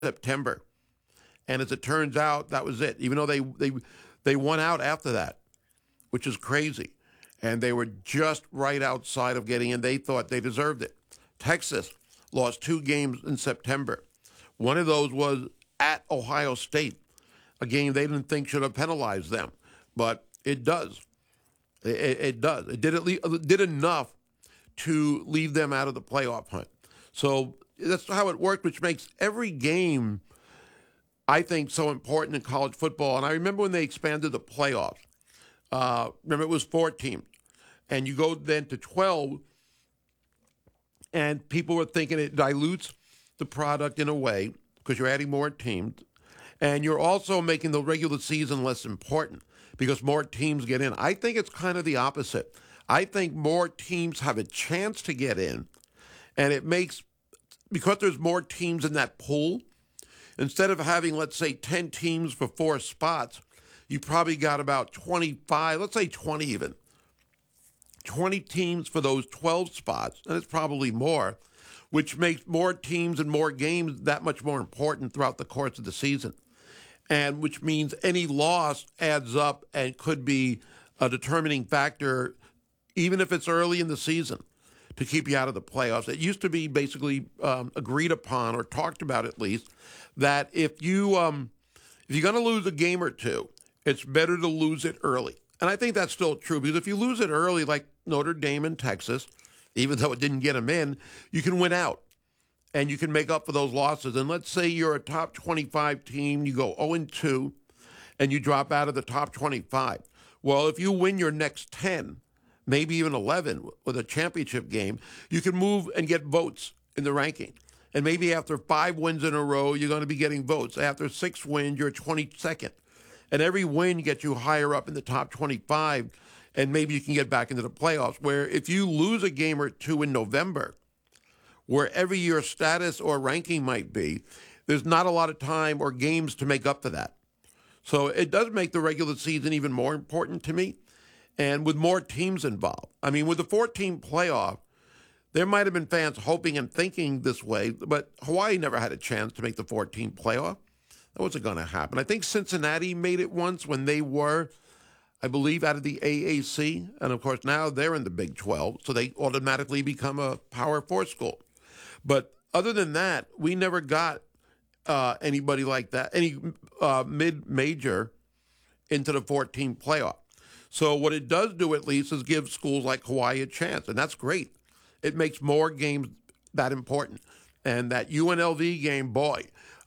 September. And as it turns out, that was it. Even though they won out after that, which is crazy. And they were just right outside of getting in. They thought they deserved it. Texas lost 2 games in September. One of those was at Ohio State, a game they didn't think should have penalized them. But it does. It does. It did enough to leave them out of the playoff hunt. So that's how it worked, which makes every game, I think, so important in college football. And I remember when they expanded the playoffs. Remember, it was 4 teams. And you go then to 12, and people were thinking it dilutes the product in a way because you're adding more teams. And you're also making the regular season less important because more teams get in. I think it's kind of the opposite. I think more teams have a chance to get in, and it makes, because there's more teams in that pool, instead of having, let's say, 10 teams for 4 spots, you probably got about 25, let's say 20 even. 20 teams for those 12 spots, and it's probably more, which makes more teams and more games that much more important throughout the course of the season. And which means any loss adds up and could be a determining factor, even if it's early in the season, to keep you out of the playoffs. It used to be basically agreed upon or talked about at least that if you're going to lose a game or two, it's better to lose it early. And I think that's still true because if you lose it early, like Notre Dame and Texas, even though it didn't get them in, you can win out. And you can make up for those losses. And let's say you're a top 25 team, you go 0-2, and you drop out of the top 25. Well, if you win your next 10, maybe even 11 with a championship game, you can move and get votes in the ranking. And maybe after 5 wins in a row, you're going to be getting votes. After 6 wins, you're 22nd. And every win gets you higher up in the top 25, and maybe you can get back into the playoffs. Where if you lose a game or two in November, wherever your status or ranking might be, there's not a lot of time or games to make up for that. So it does make the regular season even more important to me, and with more teams involved. I mean, with the 14 playoff, there might have been fans hoping and thinking this way, but Hawaii never had a chance to make the 14 playoff. That wasn't going to happen. I think Cincinnati made it once when they were, I believe, out of the AAC. And, of course, now they're in the Big 12, so they automatically become a Power 4 school. But other than that, we never got anybody like that, any mid-major into the 14 playoff. So what it does do, at least, is give schools like Hawaii a chance, and that's great. It makes more games that important. And that UNLV game, boy,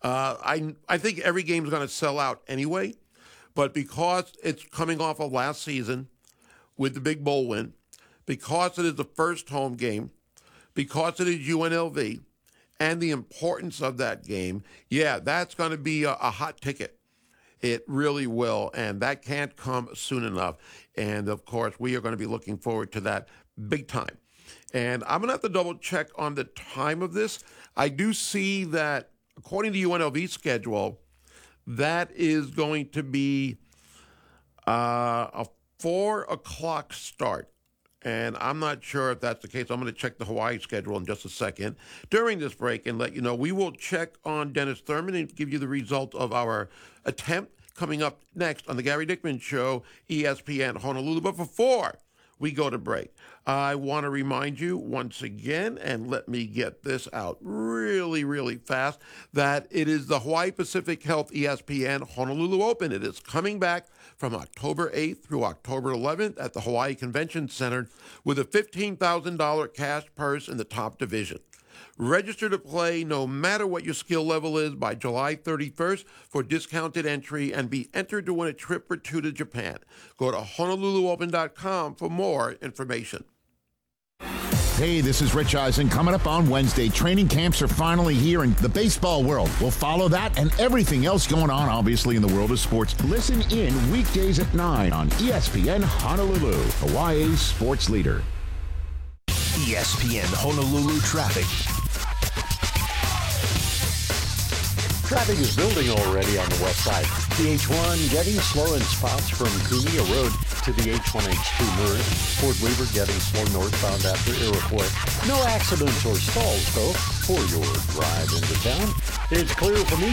I think every game is going to sell out anyway, but because it's coming off of last season with the Big Bowl win, because it is the first home game, because it is UNLV, and the importance of that game, yeah, that's going to be a hot ticket. It really will, and that can't come soon enough. And, of course, we are going to be looking forward to that big time. And I'm going to have to double-check on the time of this. I do see that, according to UNLV's schedule, that is going to be a 4 o'clock start. And I'm not sure if that's the case. I'm going to check the Hawaii schedule in just a second during this break and let you know. We will check on Dennis Thurman and give you the result of our attempt coming up next on the Gary Dickman Show, ESPN Honolulu. But before we go to break, I want to remind you once again, and let me get this out really, really fast, that it is the Hawaii Pacific Health ESPN Honolulu Open. It is coming back from October 8th through October 11th at the Hawaii Convention Center with a $15,000 cash purse in the top division. Register to play no matter what your skill level is by July 31st for discounted entry and be entered to win a trip or 2 to Japan. Go to HonoluluOpen.com for more information. Hey, this is Rich Eisen. Coming up on Wednesday, training camps are finally here in the baseball world. We'll follow that and everything else going on, obviously, in the world of sports. Listen in weekdays at 9 on ESPN Honolulu, Hawaii's sports leader. ESPN Honolulu traffic. Traffic is building already on the west side. The H1 getting slow in spots from Cuneo Road to the H1H2 merge. Fort Weaver getting slow northbound after Iroquois. No accidents or stalls, though, for your drive into town. It's clear from